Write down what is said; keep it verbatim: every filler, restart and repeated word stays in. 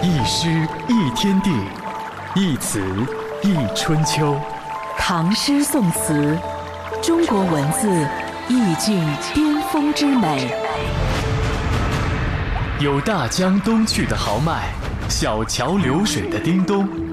一诗一天地，一词一春秋。 唐诗宋词，中国文字意境巅峰之美。 有大江东去的豪迈，小桥流水的叮咚。